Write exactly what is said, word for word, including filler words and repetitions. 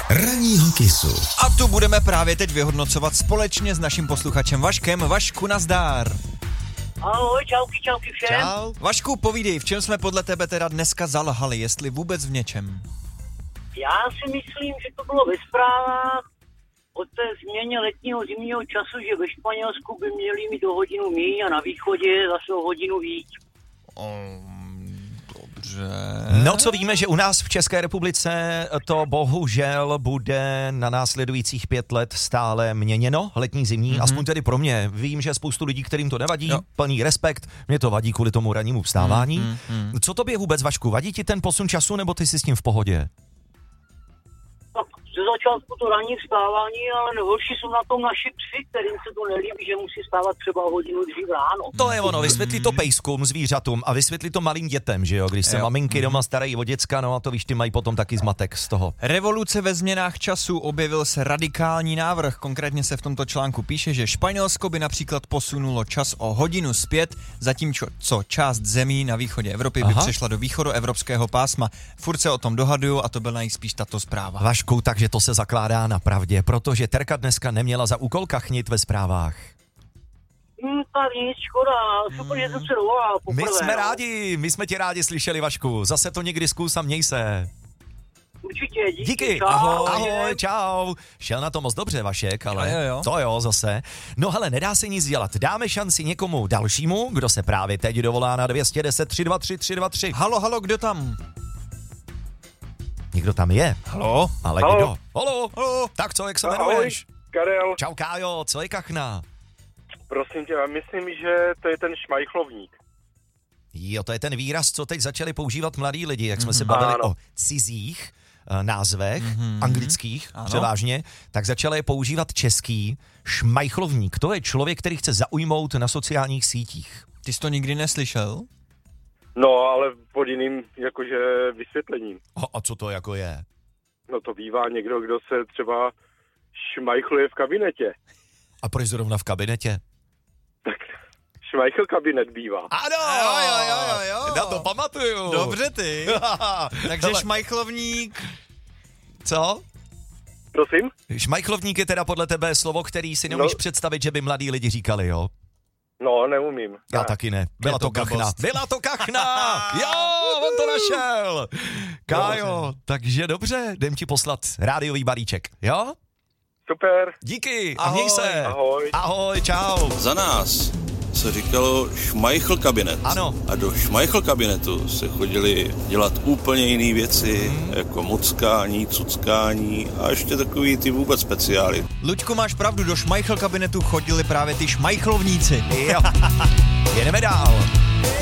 Ranního Kissu. A tu budeme právě teď vyhodnocovat společně s naším posluchačem Vaškem. Vašku, nazdár. Ahoj, čauky, čauky všem. Čau. Vašku, povídej, v čem jsme podle tebe teda dneska zalhali, jestli vůbec v něčem? Já si myslím, že to bylo ve zprávách o té změně letního zimního času, že ve Španělsku by měli mít o hodinu míň a na východě zase o hodinu víc. Um, dobře. No, co víme, že u nás v České republice to bohužel bude na následujících pět let stále měněno, letní, zimní, mm-hmm. aspoň tedy pro mě. Vím, že spoustu lidí, kterým to nevadí, jo. Plný respekt, mě to vadí kvůli tomu rannímu vstávání. Mm-hmm. Co tobě vůbec, Vašku, vadí ti ten posun času, nebo ty jsi s tím v pohodě? Tak ze začátku to ranní vstávání, ale nejhorší jsou na tom naši psi, kterým se to nelíbí, že musí stávat třeba hodinu dřív ráno. To je ono, vysvětli to pejskům, zvířatům a vysvětli to malým dětem, že jo, když se jo. maminky doma starají o děcka, no a to víš, ty mají potom taky zmatek z toho. Revoluce ve změnách času, objevil se radikální návrh, konkrétně se v tomto článku píše, že Španělsko by například posunulo čas o hodinu zpět, zatímco co část zemí na východě Evropy by Aha. přešla do východoevropského pásma. Furt se o tom dohaduju a to byla nejspíš tato zpráva. Vašku, takže to se zakládá na pravdě, protože Terka dneska neměla za úkol kachnit ve zprávách. Hmm, tak nic, škoda, super, mm. že jsem se dovolal poprvé. My jsme rádi, my jsme tě rádi slyšeli, Vašku, zase to někdy zkus a měj se. Určitě, díky. Díky, čau. ahoj, ahoj, čau. Šel na to moc dobře, Vašek, ale jo, jo. to jo, zase. No hele, nedá se nic dělat, dáme šanci někomu dalšímu, kdo se právě teď dovolá na dvě stě deset tři dva tři tři dva tři. Halo, halo, kdo tam? Někdo tam je. Halo? Ale Halo. kdo? Halo, halo. Tak co, jak se Ahoj, jmenuješ? Karel. Čau, Kájo, co je kachna? Prosím tě, já myslím, že to je ten šmajchlovník. Jo, to je ten výraz, co teď začali používat mladí lidi, jak jsme mm-hmm. se bavili ano. o cizích uh, názvech, mm-hmm. anglických ano. převážně, tak začali je používat český. Šmajchlovník, to je člověk, který chce zaujmout na sociálních sítích. Ty jsi to nikdy neslyšel? No, ale pod jiným jakože vysvětlením. A, a co to jako je? No to bývá někdo, kdo se třeba šmajchluje v kabinetě. A proč zrovna v kabinetě? Tak šmajchl kabinet bývá. Ano, Jo, jo, jo, jo, jo. Na to pamatuju. Dobře ty. Takže Hele. šmajchlovník. Co? Prosím? Šmajchlovník je teda podle tebe slovo, který si neumíš No. představit, že by mladí lidi říkali, jo? No, neumím. Já ne. taky ne. Byla Je to, to kachna. blbost. Byla to kachna. Jo, on to našel. Kájo, takže dobře, jdem ti poslat rádiový balíček, jo? Super. Díky a Ahoj. měj se. Ahoj. Ahoj, čau. Za nás se říkalo šmajchl kabinet. Ano. A do šmajchl kabinetu se chodili dělat úplně jiné věci, hmm. jako mockání, cuckání a ještě takový ty vůbec speciály. Luďku, máš pravdu, do šmajchl kabinetu chodili právě ty šmajchlovníci. Jo. Jedeme dál.